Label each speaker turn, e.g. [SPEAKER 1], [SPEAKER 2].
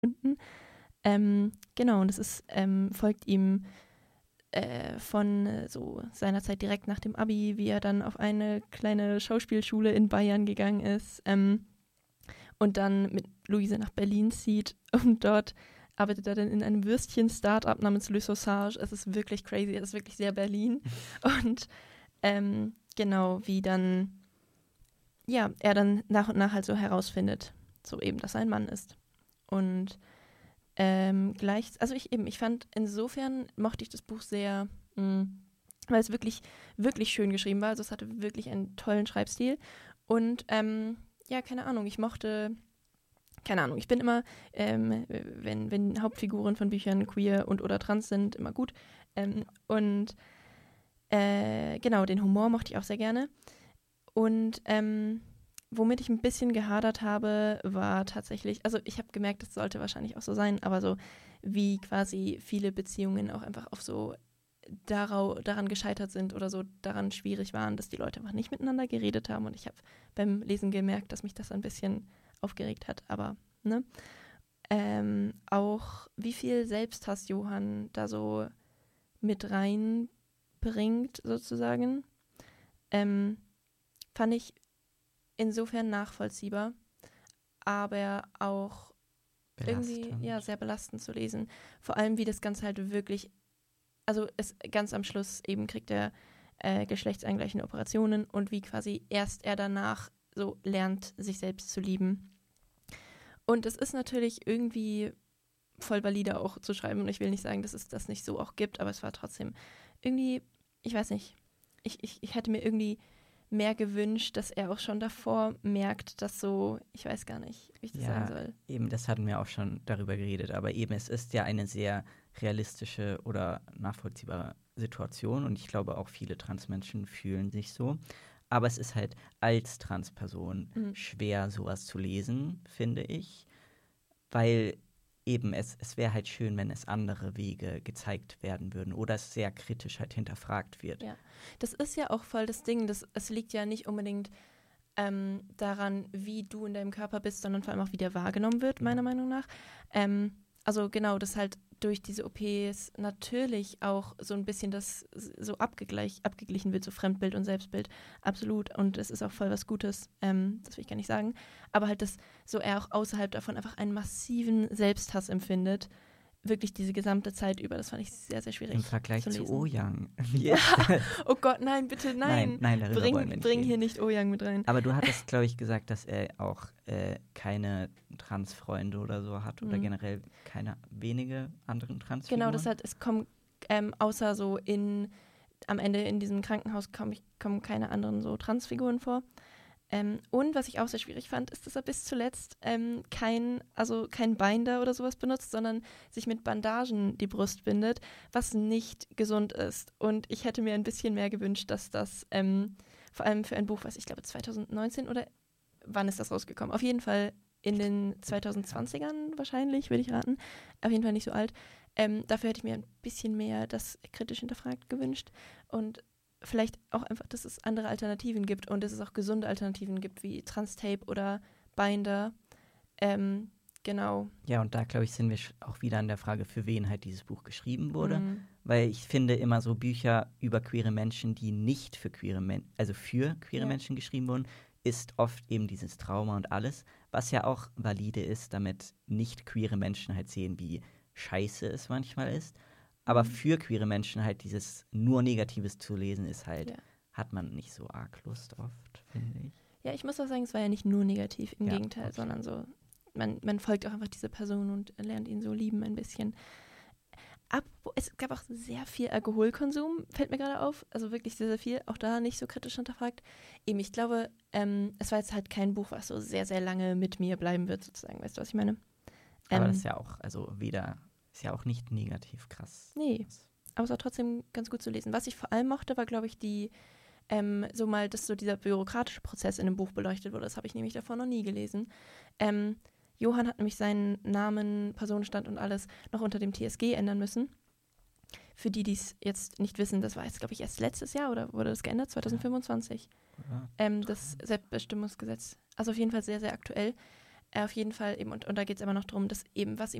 [SPEAKER 1] Genau, und es ist, folgt ihm von so seiner Zeit direkt nach dem Abi, wie er dann auf eine kleine Schauspielschule in Bayern gegangen ist und dann mit Luise nach Berlin zieht und dort arbeitet er dann in einem Würstchen-Startup namens Le Sausage. Es ist wirklich crazy, es ist wirklich sehr Berlin. Und genau, wie dann, ja, er dann nach und nach halt so herausfindet, so eben, dass er ein Mann ist. Und ich fand, insofern mochte ich das Buch sehr, weil es wirklich, wirklich schön geschrieben war. Also es hatte wirklich einen tollen Schreibstil. Und keine Ahnung, ich bin immer, wenn Hauptfiguren von Büchern queer und oder trans sind, immer gut. Genau, den Humor mochte ich auch sehr gerne. Und womit ich ein bisschen gehadert habe, war tatsächlich, also ich habe gemerkt, das sollte wahrscheinlich auch so sein, aber so wie quasi viele Beziehungen auch einfach auf so daran gescheitert sind oder so daran schwierig waren, dass die Leute einfach nicht miteinander geredet haben. Und ich habe beim Lesen gemerkt, dass mich das ein bisschen aufgeregt hat, aber ne? Auch wie viel Selbsthass Johann da so mit reinbringt, sozusagen, fand ich insofern nachvollziehbar, aber auch irgendwie sehr belastend zu lesen. Vor allem, wie das Ganze halt wirklich, also es ganz am Schluss eben kriegt er geschlechtsangleichende Operationen und wie quasi erst er danach so lernt, sich selbst zu lieben. Und es ist natürlich irgendwie voll valide auch zu schreiben und ich will nicht sagen, dass es das nicht so auch gibt, aber es war trotzdem irgendwie, ich weiß nicht, ich hätte mir irgendwie mehr gewünscht, dass er auch schon davor merkt, dass so, ich weiß gar nicht, wie ich das sagen soll.
[SPEAKER 2] Eben, das hatten wir auch schon darüber geredet, aber eben, es ist ja eine sehr realistische oder nachvollziehbare Situation und ich glaube auch viele Transmenschen fühlen sich so. Aber es ist halt als Transperson schwer, sowas zu lesen, finde ich, weil eben es wäre halt schön, wenn es andere Wege gezeigt werden würden oder es sehr kritisch halt hinterfragt wird.
[SPEAKER 1] Ja, das ist ja auch voll das Ding, es liegt ja nicht unbedingt daran, wie du in deinem Körper bist, sondern vor allem auch, wie der wahrgenommen wird, meiner Meinung nach. Also genau, dass halt durch diese OPs natürlich auch so ein bisschen das so abgeglichen wird, so Fremdbild und Selbstbild, absolut. Und es ist auch voll was Gutes, das will ich gar nicht sagen. Aber halt, dass so er auch außerhalb davon einfach einen massiven Selbsthass empfindet, wirklich diese gesamte Zeit über. Das fand ich sehr, sehr schwierig
[SPEAKER 2] im Vergleich zu Oh-Yang.
[SPEAKER 1] Oh Gott, nein, bitte, nein.
[SPEAKER 2] Nein, darüber wollen wir nicht
[SPEAKER 1] bring
[SPEAKER 2] reden.
[SPEAKER 1] hier nicht Oh-Yang mit rein.
[SPEAKER 2] Aber du hattest, glaube ich, gesagt, dass er auch keine Transfreunde oder so hat oder generell keine wenige anderen Transfiguren.
[SPEAKER 1] Genau, das halt, es kommen außer so am Ende in diesem Krankenhaus kommen keine anderen so Transfiguren vor. Und was ich auch sehr schwierig fand, ist, dass er bis zuletzt kein Binder oder sowas benutzt, sondern sich mit Bandagen die Brust bindet, was nicht gesund ist. Und ich hätte mir ein bisschen mehr gewünscht, dass das vor allem für ein Buch, was ich glaube 2019 oder wann ist das rausgekommen? Auf jeden Fall in den 2020ern wahrscheinlich, würde ich raten. Auf jeden Fall nicht so alt. Dafür hätte ich mir ein bisschen mehr das kritisch hinterfragt gewünscht. Und vielleicht auch einfach, dass es andere Alternativen gibt und dass es auch gesunde Alternativen gibt, wie Transtape oder Binder. Genau.
[SPEAKER 2] Ja, und da, glaube ich, sind wir auch wieder an der Frage, für wen halt dieses Buch geschrieben wurde. Weil ich finde immer so Bücher über queere Menschen, die nicht für queere Menschen geschrieben wurden, ist oft eben dieses Trauma und alles, was ja auch valide ist, damit nicht queere Menschen halt sehen, wie scheiße es manchmal ist. Aber für queere Menschen halt dieses nur Negatives zu lesen ist halt, hat man nicht so arg Lust oft, finde ich.
[SPEAKER 1] Ja, ich muss auch sagen, es war ja nicht nur negativ, im Gegenteil, sondern so, man folgt auch einfach dieser Person und lernt ihn so lieben ein bisschen. Es gab auch sehr viel Alkoholkonsum, fällt mir gerade auf, also wirklich sehr, sehr viel, auch da nicht so kritisch hinterfragt. Eben, ich glaube, es war jetzt halt kein Buch, was so sehr, sehr lange mit mir bleiben wird, sozusagen, weißt du, was ich meine?
[SPEAKER 2] Aber das ist ja auch, ist ja auch nicht negativ krass.
[SPEAKER 1] Nee, aber es war trotzdem ganz gut zu lesen. Was ich vor allem mochte, war, glaube ich, dass so dieser bürokratische Prozess in dem Buch beleuchtet wurde. Das habe ich nämlich davor noch nie gelesen. Johann hat nämlich seinen Namen, Personenstand und alles noch unter dem TSG ändern müssen. Für die es jetzt nicht wissen, das war jetzt, glaube ich, erst letztes Jahr oder wurde das geändert? 2025. Das Selbstbestimmungsgesetz. Also auf jeden Fall sehr, sehr aktuell. Auf jeden Fall eben, und da geht es immer noch darum, dass eben, was ihm